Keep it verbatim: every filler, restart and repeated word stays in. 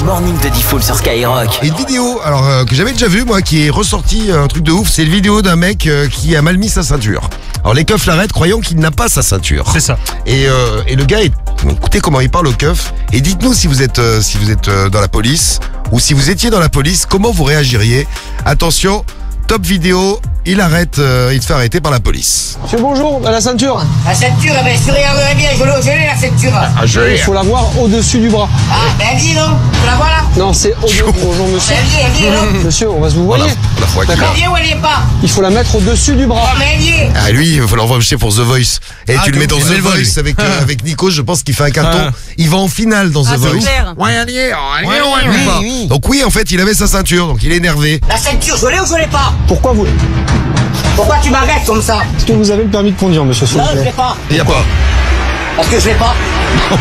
morning de Diffoul sur Skyrock. Et une vidéo, alors euh, que j'avais déjà vu moi, qui est ressorti un truc de ouf, c'est une vidéo d'un mec euh, qui a mal mis sa ceinture. Alors les keufs l'arrêtent croyant qu'il n'a pas sa ceinture. C'est ça. Et, euh, et le gars, est... écoutez comment il parle au keuf. Et dites-nous si vous êtes, euh, si vous êtes euh, dans la police ou si vous étiez dans la police, comment vous réagiriez. Attention, top vidéo, il arrête, euh, il se fait arrêter par la police. Monsieur, bonjour, à la ceinture. La ceinture, eh ben, je regarderai bien, je l'ai, je l'ai la ceinture. Ah, je Il faut la voir au-dessus du bras. Ah, ben elle dit non, tu la vois là? Non, c'est au-dessus. Bonjour, monsieur. Elle dit, elle dit non. Monsieur, on va se vous voyez. La fois qu'il D'accord. a- Elle dit ou elle y est pas? Il faut la mettre au-dessus du bras. Oh, mais elle y est. Ah lui, il va l'envoyer pour The Voice. Et Ah, tu le mets dans donc il The met le vol, Voice lui. avec, euh, avec Nico, je pense qu'il fait un carton. Ah. Il va en finale dans The Ah, c'est Voice. clair. Ouais, elle y est, elle y est, Ouais, ouais, oui, ouais. oui. Donc oui, en fait, il avait sa ceinture, donc il est énervé. La ceinture, je l'ai ou je l'ai pas? Pourquoi vous... Pourquoi tu m'arrêtes comme ça? Est-ce que vous avez le permis de conduire, monsieur, s'il Non, vous je l'ai plaît? pas. Il y a pas. Parce que je l'ai pas.